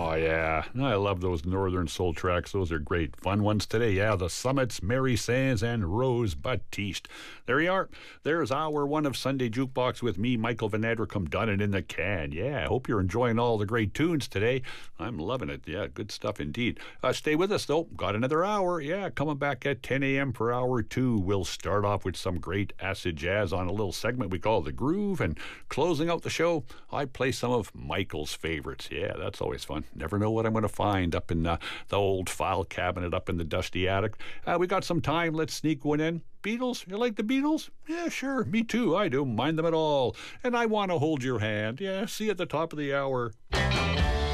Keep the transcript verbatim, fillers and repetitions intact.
Oh, yeah. I love those Northern Soul tracks. Those are great. Fun ones today. Yeah, the Summits, Mary Sands, and Rose Batiste. There you are. There's hour one of Sunday Jukebox with me, Michael Van Adricum, done it in the can. Yeah, I hope you're enjoying all the great tunes today. I'm loving it. Yeah, good stuff indeed. Uh, stay with us, though. Got another hour. Yeah, coming back at ten a.m. for hour two. We'll start off with some great acid jazz on a little segment we call The Groove. And closing out the show, I play some of Michael's favorites. Yeah, that's always fun. Never know what I'm going to find up in uh, the old file cabinet up in the dusty attic. Uh, we got some time. Let's sneak one in. Beatles? You like the Beatles? Yeah, sure. Me too. I do. Mind them at all. And I want to hold your hand. Yeah, see you at the top of the hour.